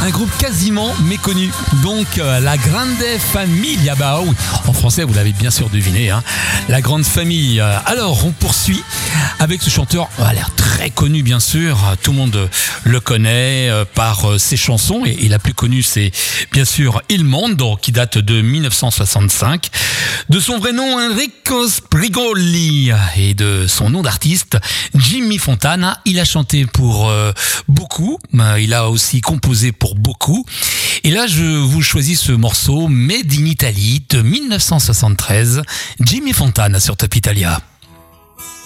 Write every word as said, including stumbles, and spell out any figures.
un groupe quasiment méconnu. Donc euh, la Grande Famiglia, bah oui, en français vous l'avez bien sûr deviné, hein, la Grande Famille. Alors on poursuit avec ce chanteur à l'air très connu bien sûr, tout le monde le connaît euh, par euh, ses chansons et, et la plus connue c'est bien sûr Il Mondo qui date de dix-neuf cent soixante-cinq. De son vrai nom Enrico Sprigoli et de son nom d'artiste Jimmy Fontana, il a chanté pour euh, beaucoup, il a aussi composé pour beaucoup. Et là je vous choisis ce morceau Made in Italy de dix-neuf cent soixante-treize, Jimmy Fontana sur Top Italia.